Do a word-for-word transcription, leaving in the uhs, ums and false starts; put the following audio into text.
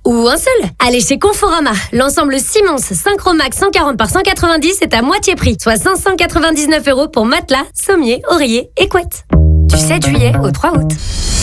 ou un seul. Allez chez Conforama. L'ensemble Simons Synchromax cent quarante par cent quatre-vingt-dix est à moitié prix, soit cinq cent quatre-vingt-dix-neuf euros pour matelas, sommier, oreiller et couette. Du sept juillet au trois août.